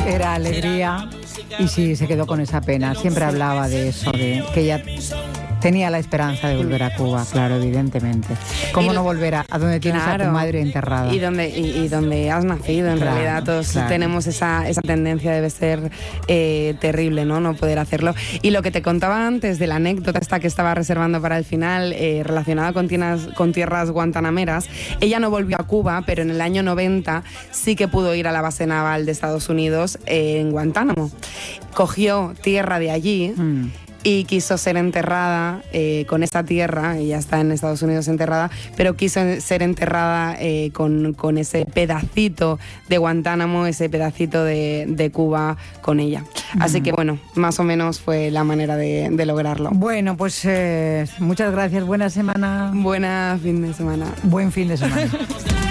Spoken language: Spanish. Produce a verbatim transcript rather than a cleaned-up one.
era alegría y sí, se quedó con esa pena. Siempre hablaba de eso, de que ella tenía la esperanza de volver a Cuba, claro, evidentemente. ¿Cómo no volver a, a donde tienes claro, a tu madre enterrada? Y donde, y, y donde has nacido, en claro, realidad todos claro. tenemos esa, esa tendencia, debe ser eh, terrible, ¿no? No poder hacerlo. Y lo que te contaba antes de la anécdota esta que estaba reservando para el final, eh, relacionada con tierras, con tierras guantanameras, ella no volvió a Cuba, pero en el año noventa sí que pudo ir a la base naval de Estados Unidos eh, en Guantánamo. Cogió tierra de allí. Mm. Y quiso ser enterrada eh, con esa tierra, ella está en Estados Unidos enterrada, pero quiso ser enterrada eh, con, con ese pedacito de Guantánamo, ese pedacito de, de Cuba con ella. Mm. Así que bueno, más o menos fue la manera de, de lograrlo. Bueno, pues eh, muchas gracias, buena semana. Buena fin de semana. Buen fin de semana.